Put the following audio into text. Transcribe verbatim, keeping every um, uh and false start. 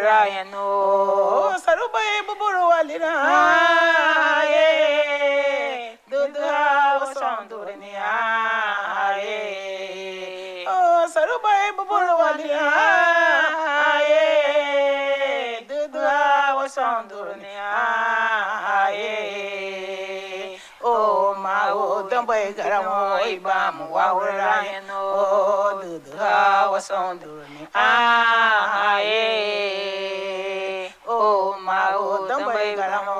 rayano sarubai buburu walina ye dudha wasandurni ye oh sarubai buburu walina ye dudha wasandurni ye oh ma o dambai garamo ibam wawrayano dudha wasandurni ye oh ma o dambai garamo